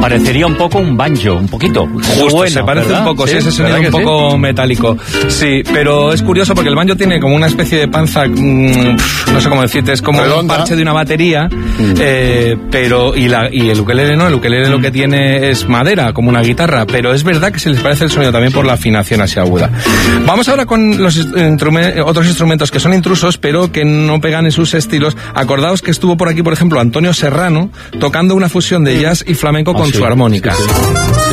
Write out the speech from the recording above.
Parecería un poco un banjo, un poquito. Justo, bueno, se parece, ¿verdad? Un poco, sí, ese sonido un poco metálico. Sí, pero es curioso porque el banjo tiene como una especie de panza, no sé cómo decirte, es como redonda, un parche de una batería, pero y el ukelele no, el ukelele lo que tiene es madera, como una guitarra, pero es verdad que se les parece el sonido también por la afinación así aguda. Vamos ahora con los otros instrumentos que son intrusos, pero que no pegan en sus estilos. Acordaos que estuvo por aquí, por ejemplo, Antonio Serrano, tocando una fusión de jazz y flamenco con su armónica. Sí.